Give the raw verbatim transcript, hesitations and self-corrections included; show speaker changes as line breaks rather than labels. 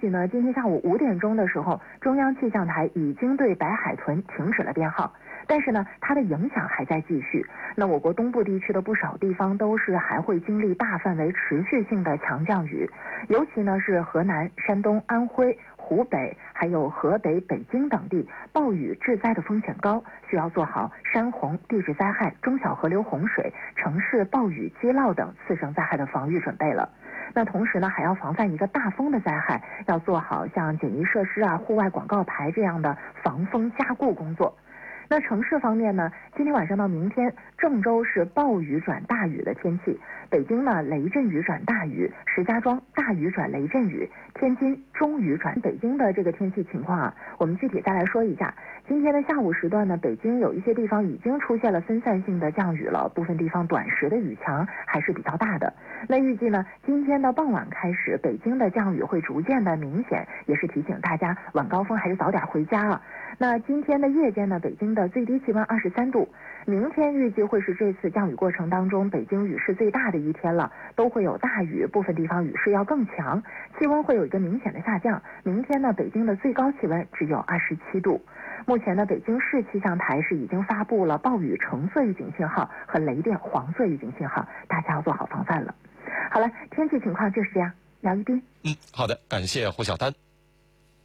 息呢，今天下午五点钟的时候，中央气象台已经对白海豚停止了编号。但是呢，它的影响还在继续。那我国东部地区的不少地方都是还会经历大范围持续性的强降雨，尤其呢是河南、山东、安徽、湖北，还有河北、北京等地，暴雨致灾的风险高，需要做好山洪、地质灾害、中小河流洪水、城市暴雨积涝等次生灾害的防御准备了。那同时呢，还要防范一个大风的灾害，要做好像简易设施啊、户外广告牌这样的防风加固工作。那城市方面呢，今天晚上到明天，郑州是暴雨转大雨的天气，北京呢雷阵雨转大雨，石家庄大雨转雷阵雨，天津中雨转。北京的这个天气情况啊，我们具体再来说一下。今天的下午时段呢，北京有一些地方已经出现了分散性的降雨了，部分地方短时的雨强还是比较大的。那预计呢，今天的傍晚开始，北京的降雨会逐渐的明显，也是提醒大家晚高峰还是早点回家啊。那今天的夜间呢，北京的最低气温二十三度，明天预计会是这次降雨过程当中北京雨势最大的一天了，都会有大雨，部分地方雨势要更强，气温会有一个明显的下降。明天呢，北京的最高气温只有二十七度。目前呢，北京市气象台是已经发布了暴雨橙色预警信号和雷电黄色预警信号，大家要做好防范了。好了，天气情况就是这样。姚一斌，
嗯，好的，感谢胡晓丹。